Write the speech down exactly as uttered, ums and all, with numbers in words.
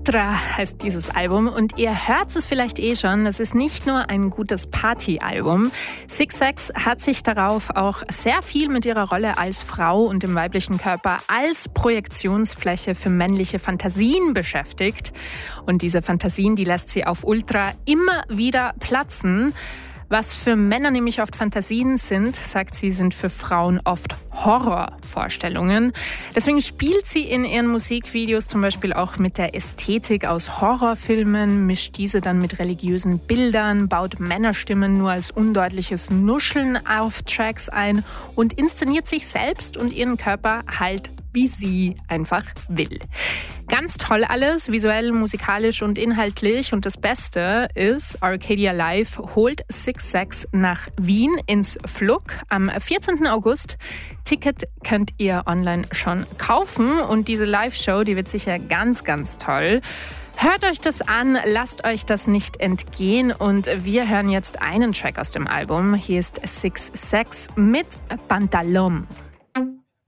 Ultra heißt dieses Album und ihr hört es vielleicht eh schon, es ist nicht nur ein gutes Partyalbum. Six Six hat sich darauf auch sehr viel mit ihrer Rolle als Frau und dem weiblichen Körper als Projektionsfläche für männliche Fantasien beschäftigt. Und diese Fantasien, die lässt sie auf Ultra immer wieder platzen. Was für Männer nämlich oft Fantasien sind, sagt sie, sind für Frauen oft Horrorvorstellungen. Deswegen spielt sie in ihren Musikvideos zum Beispiel auch mit der Ästhetik aus Horrorfilmen, mischt diese dann mit religiösen Bildern, baut Männerstimmen nur als undeutliches Nuscheln auf Tracks ein und inszeniert sich selbst und ihren Körper halt, wie sie einfach will. Ganz toll alles, visuell, musikalisch und inhaltlich. Und das Beste ist, Arcadia Live holt Six Six nach Wien ins Flug am vierzehnten August. Ticket könnt ihr online schon kaufen und diese Live-Show, die wird sicher ganz, ganz toll. Hört euch das an, lasst euch das nicht entgehen und wir hören jetzt einen Track aus dem Album. Hier ist Six Six mit Pantalon.